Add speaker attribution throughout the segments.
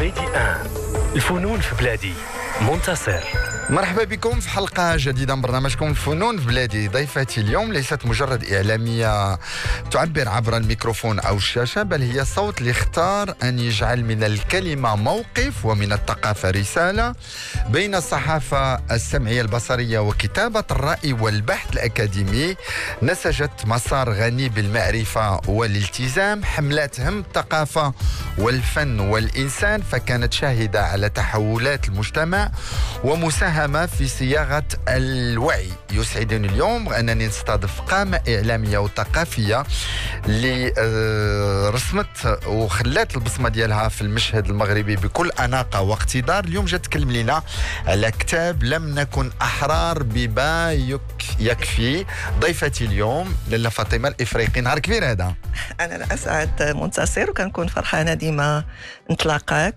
Speaker 1: ميدي آن الفنون في بلادي منتصر.
Speaker 2: مرحبا بكم في حلقة جديدة من برنامجكم الفنون في بلادي. ضيفتي اليوم ليست مجرد إعلامية تعبر عبر الميكروفون أو الشاشة، بل هي الصوت اللي اختار أن يجعل من الكلمة موقف ومن الثقافة رسالة. بين الصحافة السمعية البصرية وكتابة الرأي والبحث الأكاديمي نسجت مسار غني بالمعرفة والالتزام، حملات هم الثقافة والفن والإنسان، فكانت شاهدة على تحولات المجتمع ومساهمة في صياغة الوعي. يسعدني اليوم أنني نستضيف قامة إعلامية وثقافية اللي رسمت وخلات البصمة ديالها في المشهد المغربي بكل أناقة واقتدار. اليوم جات تكلم لنا على كتاب لم نكن أحرار بما يكفي. ضيفتي اليوم لاله فاطمة الإفريقي. نهار كبير هذا.
Speaker 3: أنا أسعد منتصر، وكنكون فرحانة ديما نتلاقاك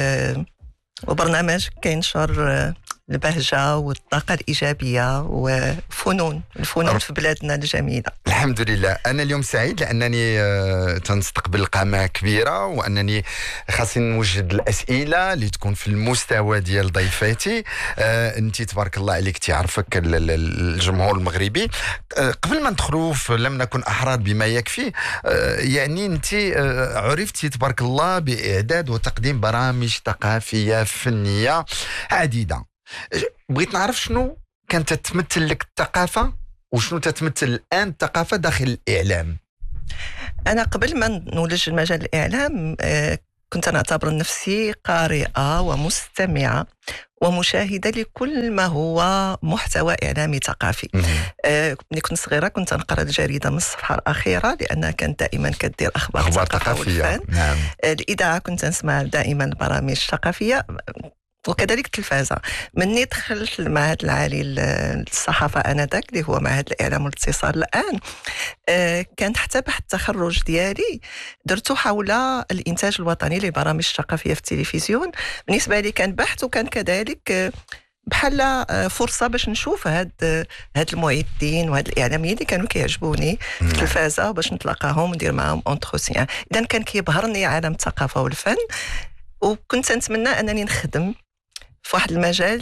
Speaker 3: وبرنامج كينشر البهجة والطاقة الإيجابية وفنون الفنون في بلادنا الجميلة.
Speaker 2: الحمد لله. أنا اليوم سعيد لأنني تنستقبل قامة كبيرة، وأنني خاصني نوجد الأسئلة اللي تكون في المستوى ديال ضيفاتي. أنت تبارك الله عليك تعرفك الجمهور المغربي. قبل ما ندخلوا في لم نكن أحرار بما يكفي، يعني أنت عرفتي تبارك الله بإعداد وتقديم برامج ثقافية فنية عديدة. بغيت نعرف شنو كانت تتمثل لك الثقافة وشنو تتمثل الآن الثقافة داخل الإعلام.
Speaker 3: أنا قبل ما نولج المجال الإعلام كنت نعتبر نفسي قارئة ومستمعة ومشاهدة لكل ما هو محتوى إعلامي ثقافي. ملي كنت صغيرة كنت نقرأ الجريدة من الصفحة الأخيرة لأنها كانت دائما كدير أخبار ثقافية. نعم. الإذاعة كنت نسمع دائما برامج ثقافية وكذلك التلفازة. مني دخلت المعهد العالي للصحافة آنذاك اللي هو معهد الإعلام والاتصال الآن، كان حتى بحث التخرج ديالي درته حول الإنتاج الوطني لبرامج ثقافية في التلفزيون. بالنسبة لي كان بحث، وكان كذلك بحال فرصة باش نشوف هاد المعدين وهاد الإعلاميين اللي كانوا كيعجبوني في التلفازة، وباش نتلاقاهم وندير معهم اونتروسيان. إذا كان كيبهرني عالم الثقافة والفن، وكنت نتمنى أنني نخدم في واحد المجال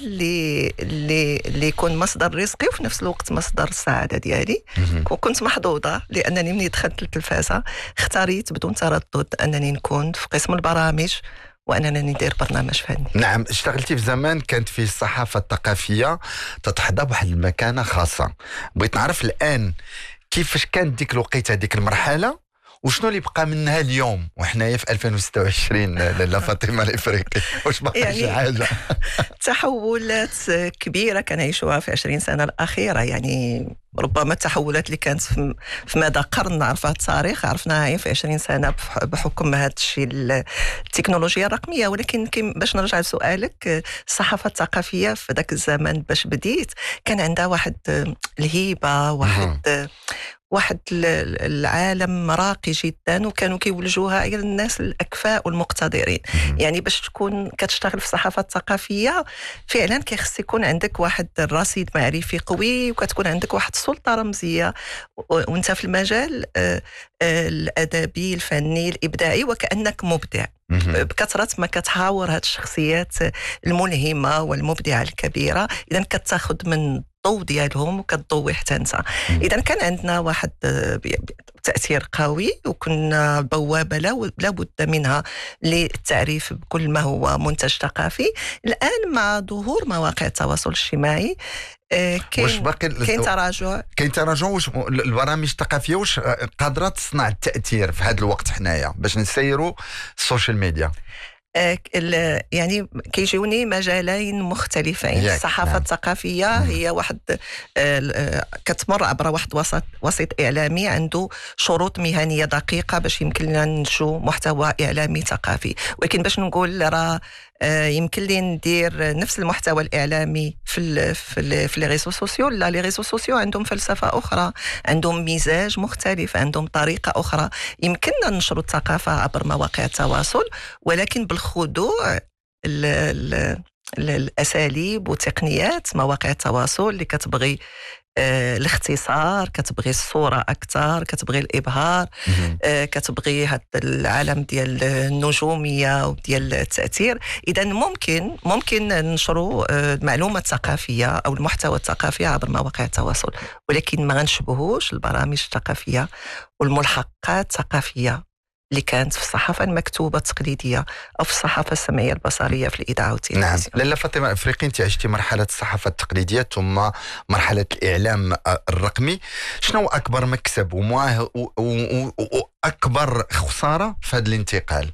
Speaker 3: اللي يكون مصدر رزقي وفي نفس الوقت مصدر السعادة ديالي. وكنت محظوظة لأنني مني دخلت التلفازة اختاريت بدون تردد أنني نكون في قسم البرامج وأنني ندير برنامج فني.
Speaker 2: نعم. اشتغلتي في زمان كانت فيه الصحافة الثقافية تتحظى بواحد المكانة خاصة. بغيت نعرف الآن كيفاش كانت ديك الوقيته ديك المرحلة، وشنو اللي بقى منها اليوم وحنايا في 2026 لاله فاطمة الإفريقي؟ واش بقى يعني شي حاجة؟
Speaker 3: تحولات كبيرة كنعيشوها في 20 سنة الأخيرة. يعني ربما التحولات اللي كانت في مدى قرن عرفها التاريخ عرفناها في 20 سنة بحكم هذا الشيء التكنولوجيا الرقمية. ولكن باش نرجع لسؤالك، الصحافة الثقافية في ذاك الزمن باش بديت كان عندها واحد الهيبة، واحد العالم راقي جدا، وكانوا كيولجوها الى الناس الاكفاء والمقتدرين. يعني باش تكون كتشتغل في الصحافه الثقافيه فعلا كيخص يكون عندك واحد الرصيد معرفي قوي، وكتكون عندك واحد السلطه رمزيه، وانت في المجال الادبي الفني الابداعي وكانك مبدع بكثرة ما كتحاور هاد الشخصيات الملهمة والمبدعة الكبيرة. إذا كتاخذ من الضوء ديالهم وكتضوي حتى انت. إذا كان عندنا واحد تأثير قوي، وكنا بوابة لابد منها للتعريف بكل ما هو منتج ثقافي. الآن مع ظهور مواقع التواصل الاجتماعي كاين
Speaker 2: تراجع. واش البرامج الثقافيه واش قادره تصنع التاثير في هذا الوقت حنايا باش نسيروا السوشيال ميديا؟
Speaker 3: يعني كيجيوني مجالين مختلفين. الصحافة الثقافية هي واحد كتمر عبر واحد وسيط إعلامي عنده شروط مهنية دقيقة باش يمكن لنا ننشو محتوى إعلامي ثقافي. ولكن باش نقول راه يمكن لي ندير نفس المحتوى الإعلامي في لي ريزو سوسيو. لا، لي ريزو سوسيو عندهم فلسفة أخرى، عندهم مزاج مختلف، عندهم طريقة أخرى. يمكننا ننشر الثقافة عبر مواقع التواصل، ولكن بالخضوع الأساليب وتقنيات مواقع التواصل اللي كتبغي الاختصار، كتبغي الصورة أكثر، كتبغي الإبهار، كتبغي هذا العالم ديال النجومية وديال التأثير. إذا ممكن ننشروا المعلومة الثقافية أو المحتوى الثقافي عبر مواقع التواصل، ولكن ما غنشبهوش البرامج الثقافية والملحقات الثقافية اللي كانت في الصحافة المكتوبة التقليدية أو في الصحافة السمعية البصرية في الإذاعة والتلفزيون.
Speaker 2: نعم. لاله فاطمة أفريقي، أنت عشتي مرحلة الصحافة التقليدية ثم مرحلة الإعلام الرقمي. شنو أكبر مكسب وأكبر خسارة في هذا الانتقال؟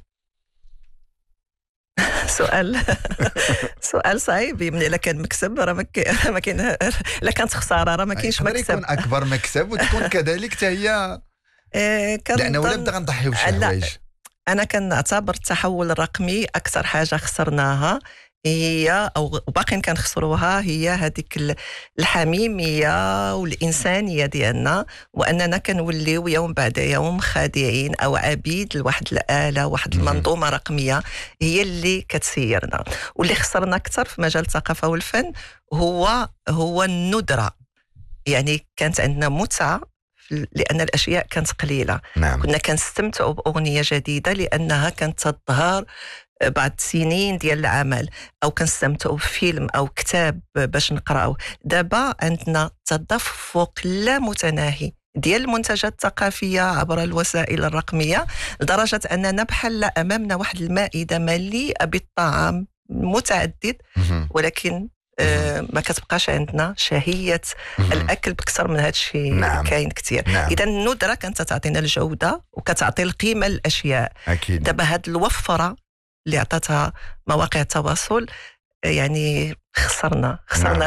Speaker 3: سؤال صعيب. من الا كان مكسب راه ما كاين، الا كانت خساره راه ما كاينش مكسب.
Speaker 2: يكون اكبر مكسب وتكون كذلك حتى هي لأنه ولا بدا غنضحيو بشي حوايج.
Speaker 3: انا كنعتبر التحول الرقمي اكثر حاجه خسرناها هي او باقيين كنخسروها هي هذيك الحميميه والانسانيه ديالنا، واننا كنوليو يوم بعد يوم خادعين او عبيد لواحد الاله، واحد المنظومه رقميه هي اللي كتسيرنا. واللي خسرنا اكثر في مجال الثقافه والفن هو الندره. يعني كانت عندنا متعه لأن الأشياء كانت قليلة.
Speaker 2: نعم.
Speaker 3: كنا كنستمتعوا بأغنية جديدة لأنها كانت تظهر بعد سنين ديال العمل، أو كنستمتعوا بفيلم أو كتاب باش نقرأه. دابا عندنا تدفق لا متناهي ديال المنتجات الثقافية عبر الوسائل الرقمية، لدرجة أننا بحال أمامنا واحد المائدة مليئة بالطعام متعدد، ولكن ما كتبقاش عندنا شهية الأكل بكثر من هذا الشيء.
Speaker 2: نعم.
Speaker 3: كاين كثير.
Speaker 2: نعم.
Speaker 3: إذا الندرة كانت تعطينا الجودة وكتعطي القيمة للأشياء.
Speaker 2: أكيد.
Speaker 3: دابا هاد الوفرة اللي عطاتها مواقع التواصل يعني خسرنا